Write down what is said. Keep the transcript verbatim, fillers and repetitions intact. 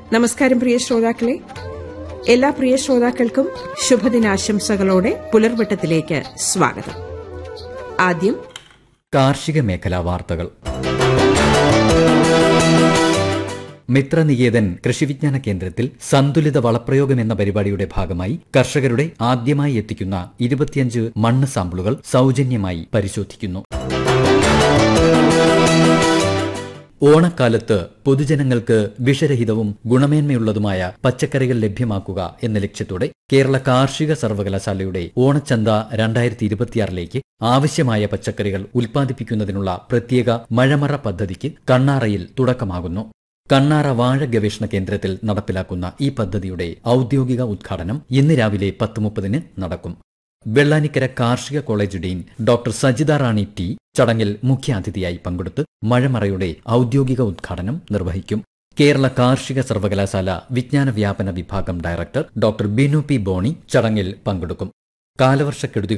നമസ്കാരം പ്രിയ ശ്രോതാക്കളെ. എല്ലാ പ്രിയ ശ്രോതാക്കൾക്കും ശുഭദിനാശംസകളോടെ പുലർവട്ടത്തിലേക്ക് സ്വാഗതം. ആദ്യം കാർഷിക മേഖലാ വാർത്തകൾ. മിത്രനികേതൻ കൃഷിവിജ്ഞാന കേന്ദ്രത്തിൽ സന്തുലിത വളപ്രയോഗം എന്ന പരിപാടിയുടെ ഭാഗമായി കർഷകരുടെ ആദ്യമായി എത്തിക്കുന്ന ഇരുപത്തിയഞ്ച് മണ്ണ് സാമ്പിളുകൾ സൌജന്യമായി പരിശോധിക്കുന്നു. ഓണക്കാലത്ത് പൊതുജനങ്ങൾക്ക് വിഷരഹിതവും ഗുണമേന്മയുള്ളതുമായ പച്ചക്കറികൾ ലഭ്യമാക്കുക എന്ന ലക്ഷ്യത്തോടെ കേരള കാർഷിക സർവകലാശാലയുടെ ഓണച്ചന്ത രണ്ടായിരത്തി ഇരുപത്തിയാറിലേക്ക് ആവശ്യമായ പച്ചക്കറികൾ ഉൽപ്പാദിപ്പിക്കുന്നതിനുള്ള പ്രത്യേക മഴമറ പദ്ധതിക്ക് കണ്ണാറയിൽ തുടക്കമാകുന്നു. കണ്ണാറ വാഴ ഗവേഷണ കേന്ദ്രത്തിൽ നടപ്പിലാക്കുന്ന ഈ പദ്ധതിയുടെ ഔദ്യോഗിക ഉദ്ഘാടനം ഇന്ന് രാവിലെ പത്ത് മുപ്പതിന് നടക്കും. വെള്ളാനിക്കര കാർഷിക കോളേജ് ഡീൻ ഡോക്ടർ സജിത റാണി ടി ചടങ്ങിൽ മുഖ്യാതിഥിയായി പങ്കെടുത്ത് മഴമറയുടെ ഔദ്യോഗിക ഉദ്ഘാടനം നിർവഹിക്കും. കേരള കാർഷിക സർവകലാശാല വിജ്ഞാന വ്യാപന വിഭാഗം director doctor Binu P Boney ചടങ്ങിൽ പങ്കെടുക്കും. കാലവർഷക്കെടുതികൾ